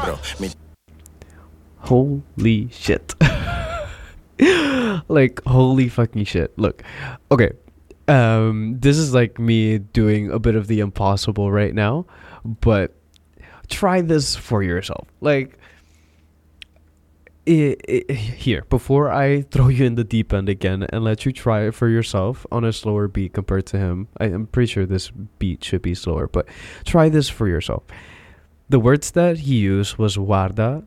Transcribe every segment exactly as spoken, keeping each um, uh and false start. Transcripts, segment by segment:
Holy shit. Like, holy fucking shit. Look, okay. Um, this is like me doing a bit of the impossible right now, but try this for yourself. Like, I I here, before I throw you in the deep end again and let you try it for yourself on a slower beat compared to him. I, I'm pretty sure this beat should be slower, but try this for yourself. The words that he used was guarda,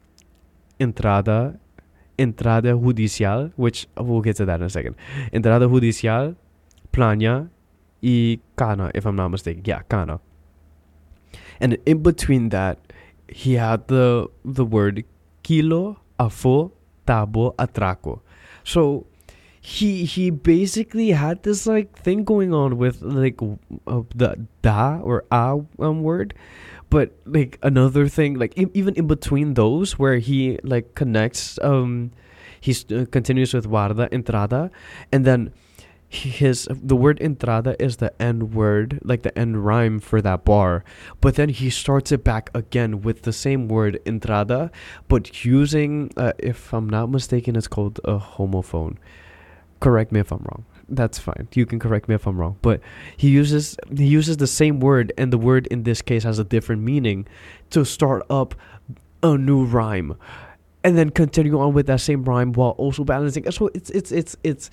entrada, entrada judicial, which we'll get to that in a second. Entrada judicial, plania, y cana, if I'm not mistaken. Yeah, cana. And in between that, he had the the word kilo, afo, tabo, atraco. So he he basically had this like thing going on with like uh, the da or a um, word, but like another thing like in, even in between those where he like connects um he uh, continues with guarda, entrada, and then his the word entrada is the end word, like the end rhyme for that bar, but then he starts it back again with the same word entrada, but using uh, if I'm not mistaken, it's called a homophone. Correct me if I'm wrong. That's fine, you can correct me if I'm wrong, but he uses he uses the same word, and the word in this case has a different meaning to start up a new rhyme and then continue on with that same rhyme while also balancing. So it's it's it's it's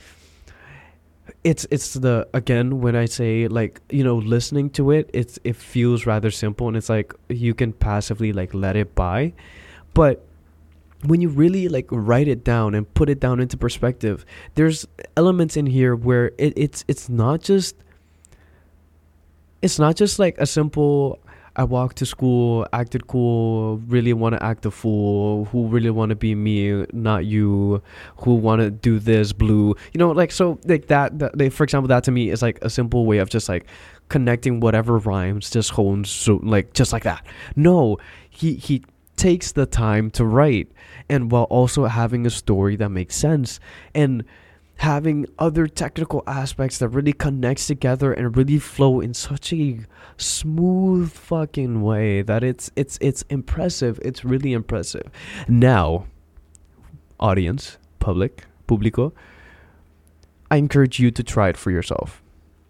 it's it's the again, when I say, like, you know, listening to it, it's it feels rather simple, and it's like you can passively like let it by, but when you really like write it down and put it down into perspective, there's elements in here where it, it's it's not just it's not just like a simple I walked to school, acted cool, really want to act a fool, who really want to be me, not you, who want to do this, blue, you know, like, so like that, that like, for example, that to me is like a simple way of just like connecting whatever rhymes, just hones, so like just like that. No, he he takes the time to write, and while also having a story that makes sense and having other technical aspects that really connects together and really flow in such a smooth fucking way that it's it's it's impressive. It's really impressive. Now, audience, public, público, I encourage you to try it for yourself.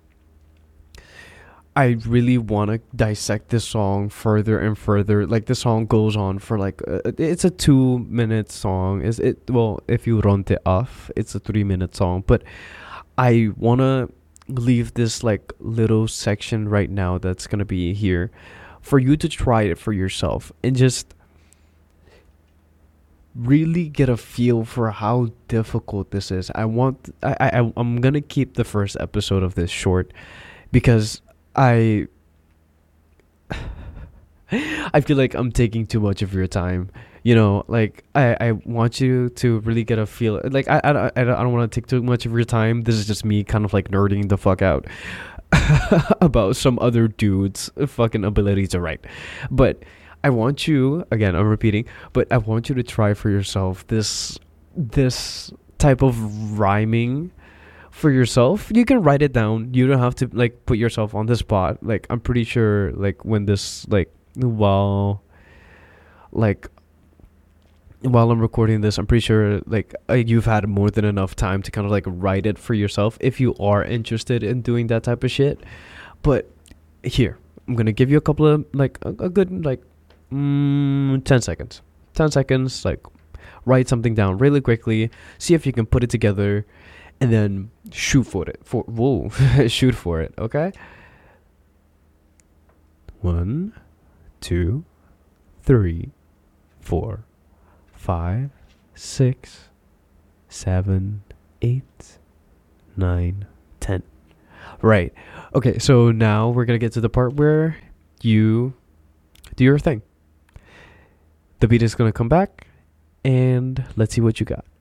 I really want to dissect this song further and further. Like, the song goes on for like uh, it's a two minute song. Is it? Well, if you round it off, it's a three minute song. But I want to leave this like little section right now that's gonna be here for you to try it for yourself and just really get a feel for how difficult this is. I want. I I I'm gonna keep the first episode of this short because I I feel like I'm taking too much of your time. You know, like I, I want you to really get a feel. Like I I, I, I don't want to take too much of your time. This is just me kind of like nerding the fuck out about some other dude's fucking ability to write. But I want you, again, I'm repeating, but I want you to try for yourself this this type of rhyming for yourself. You can write it down. You don't have to like put yourself on the spot. Like, I'm pretty sure like when this like while like while I'm recording this, I'm pretty sure like uh, you've had more than enough time to kind of like write it for yourself if you are interested in doing that type of shit. But here, I'm gonna give you a couple of like a, a good like mm, ten seconds ten seconds, like write something down really quickly, see if you can put it together, and then shoot for it. For whoa, shoot for it. Okay. One, two, three, four, five, six, seven, eight, nine, ten. Right. Okay. So now we're gonna get to the part where you do your thing. The beat is gonna come back, and let's see what you got.